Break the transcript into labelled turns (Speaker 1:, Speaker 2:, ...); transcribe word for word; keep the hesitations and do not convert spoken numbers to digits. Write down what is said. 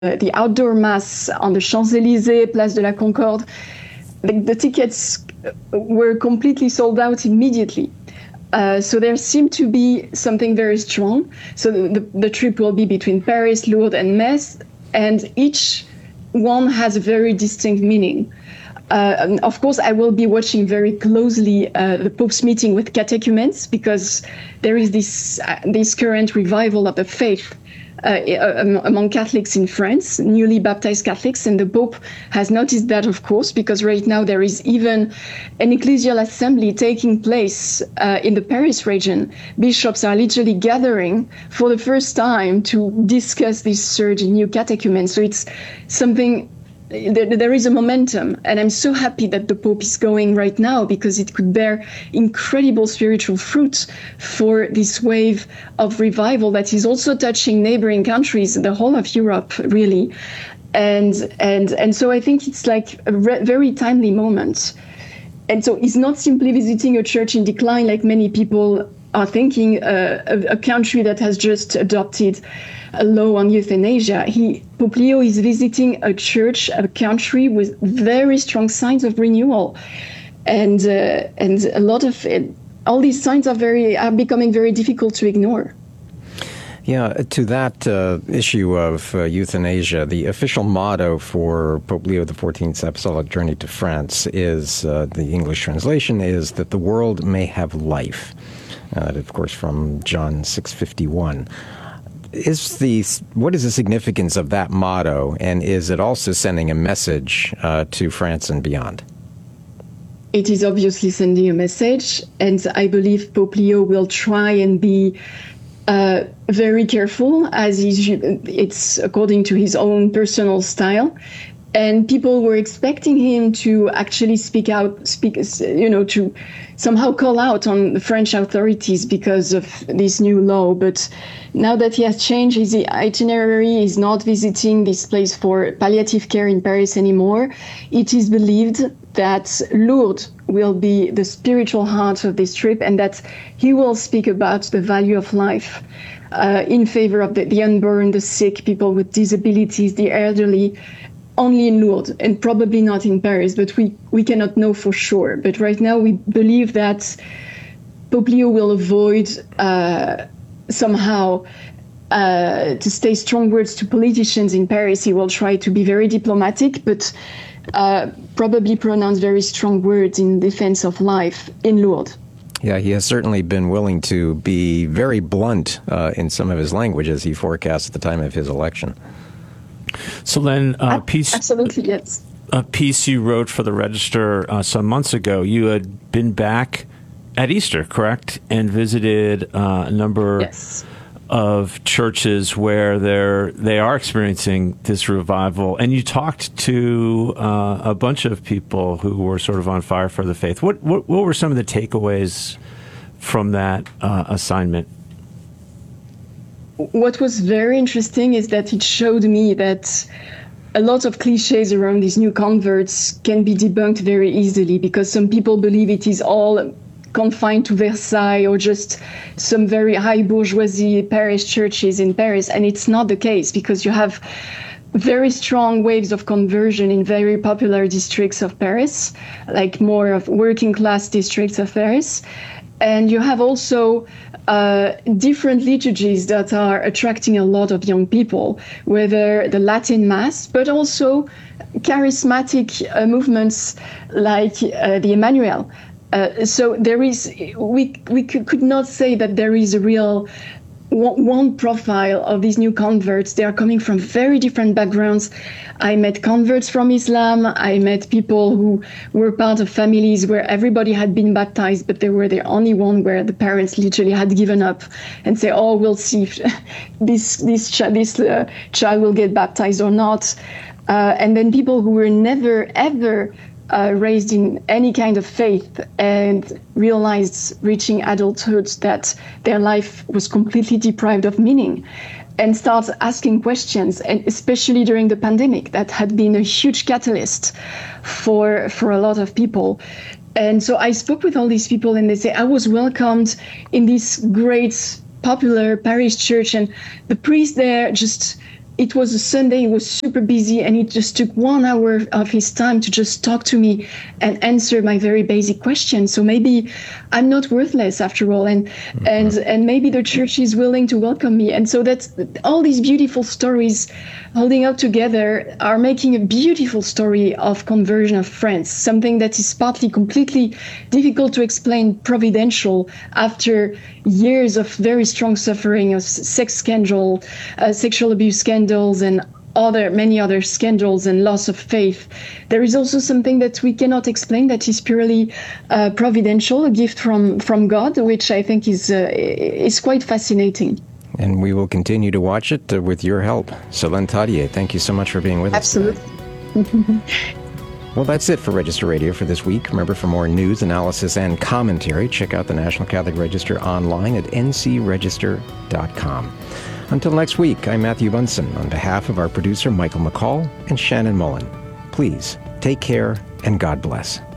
Speaker 1: the outdoor mass on the Champs-Élysées, Place de la Concorde. The, the tickets were completely sold out immediately. Uh, so there seemed to be something very strong. So the, the, the trip will be between Paris, Lourdes, and Metz, and each one has a very distinct meaning. Uh, of course, I will be watching very closely uh, the Pope's meeting with catechumens, because there is this uh, this current revival of the faith uh, among Catholics in France, newly baptized Catholics, and the Pope has noticed that, of course, because right now there is even an ecclesial assembly taking place uh, in the Paris region. Bishops are literally gathering for the first time to discuss this surge in new catechumens. So it's something. There, there is a momentum, and I'm so happy that the Pope is going right now, because it could bear incredible spiritual fruit for this wave of revival that is also touching neighboring countries, the whole of Europe, really. And and and so I think it's like a re- very timely moment. And so he's not simply visiting a church in decline, like many people are thinking, uh, a, a country that has just adopted a law on euthanasia. He, Pope Leo is visiting a church, a country with very strong signs of renewal, and uh, and a lot of it, all these signs are very are becoming very difficult to ignore.
Speaker 2: Yeah, to that uh, issue of uh, euthanasia, the official motto for Pope Leo the fourteenth's Apostolic Journey to France is, uh, the English translation is, that the world may have life. Uh, of course, from John six fifty-one. Is the what is the significance of that motto, and is it also sending a message uh, to France and beyond?
Speaker 1: It is obviously sending a message, and I believe Pope Leo will try and be uh, very careful, as he's, it's according to his own personal style. And people were expecting him to actually speak out, speak, you know, to somehow call out on the French authorities because of this new law. But now that he has changed his itinerary, he's not visiting this place for palliative care in Paris anymore. It is believed that Lourdes will be the spiritual heart of this trip, and that he will speak about the value of life uh, in favor of the, the unborn, the sick, people with disabilities, the elderly. Only in Lourdes, and probably not in Paris, but we, we cannot know for sure. But right now we believe that Pope Leo will avoid uh, somehow uh, to say strong words to politicians in Paris. He will try to be very diplomatic, but uh, probably pronounce very strong words in defense of life in Lourdes.
Speaker 2: Yeah, he has certainly been willing to be very blunt uh, in some of his language, as he forecast at the time of his election.
Speaker 3: So then, uh, piece,
Speaker 1: absolutely, yes.
Speaker 3: A piece you wrote for the Register uh, some months ago. You had been back at Easter, correct, and visited uh, a number
Speaker 1: yes.
Speaker 3: of churches where they're they are experiencing this revival. And you talked to uh, a bunch of people who were sort of on fire for the faith. What what, what were some of the takeaways from that uh, assignment?
Speaker 1: What was very interesting is that it showed me that a lot of cliches around these new converts can be debunked very easily, because some people believe it is all confined to Versailles or just some very high bourgeoisie parish churches in Paris. And it's not the case, because you have very strong waves of conversion in very popular districts of Paris, like more of working class districts of Paris. And you have also uh, different liturgies that are attracting a lot of young people, whether the Latin Mass, but also charismatic uh, movements like uh, the Emmanuel. Uh, so there is, we we could not say that there is a real one profile of these new converts. They are coming from very different backgrounds. I met converts from Islam. I met people who were part of families where everybody had been baptized, but they were the only one where the parents literally had given up and say, "Oh, we'll see if this this ch- this uh, child will get baptized or not." Uh, and then people who were never ever Uh, raised in any kind of faith and realized reaching adulthood that their life was completely deprived of meaning, and start asking questions, and especially during the pandemic, that had been a huge catalyst for for a lot of people. And so I spoke with all these people, and they say, I was welcomed in this great popular parish church, and the priest there just it was a Sunday, he was super busy, and he just took one hour of his time to just talk to me and answer my very basic questions. So maybe I'm not worthless after all, and mm-hmm. and and maybe the church is willing to welcome me. And so that's all these beautiful stories holding up together are making a beautiful story of conversion of France, something that is partly completely difficult to explain, providential, after years of very strong suffering of sex scandal, uh, sexual abuse scandals, and other many other scandals and loss of faith. There is also something that we cannot explain that is purely uh, providential, a gift from from God, which I think is uh, is quite fascinating.
Speaker 2: And we will continue to watch it uh, with your help. Solène Tadier, thank you so much for being with
Speaker 1: Absolutely.
Speaker 2: us. Absolutely. Well, that's it for Register Radio for this week. Remember, for more news, analysis, and commentary, check out the National Catholic Register online at n c register dot com. Until next week, I'm Matthew Bunson. On behalf of our producer, Michael McCall, and Shannon Mullen, please take care and God bless.